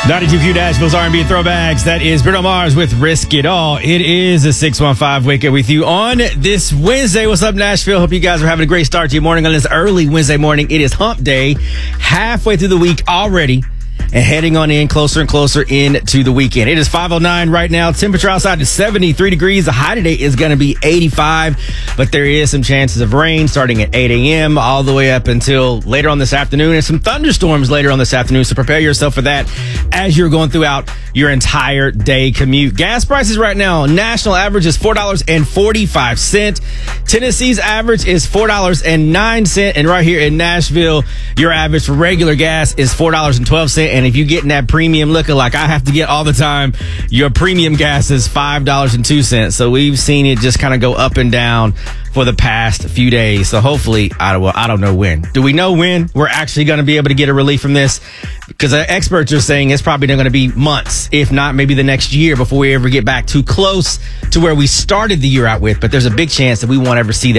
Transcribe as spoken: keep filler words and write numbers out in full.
ninety-two Q Nashville's R and B Throwbacks. That is Bruno Mars with Risk It All. It is a six one five Wake Up with you on this Wednesday. What's up, Nashville? Hope you guys are having a great start to your morning on this early Wednesday morning. It is hump day, halfway through the week already, and heading on in closer and closer into the weekend. It is five oh nine right now. Temperature outside is seventy-three degrees. The high today is going to be eighty-five, but there is some chances of rain starting at eight a.m. all the way up until later on this afternoon, and some thunderstorms later on this afternoon. So prepare yourself for that as you're going throughout your entire day commute. Gas prices right now, national average is four dollars and forty-five cents. Tennessee's average is four dollars and nine cents. And right here in Nashville, your average for regular gas is four dollars and twelve cents. And if you're getting that premium liquor like I have to get all the time, your premium gas is five dollars and two cents. So we've seen it just kind of go up and down for the past few days. So hopefully, I don't, well, I don't know when. Do we know when we're actually going to be able to get a relief from this? Because experts are saying it's probably going to be months, if not maybe the next year, before we ever get back too close to where we started the year out with. But there's a big chance that we won't ever see that.